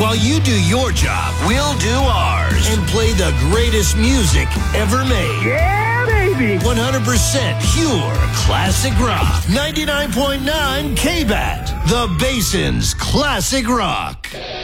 While you do your job, we'll do ours and play the greatest music ever made. Yeah, baby! 100% pure classic rock. 99.9 KBAT, the Basin's Classic Rock.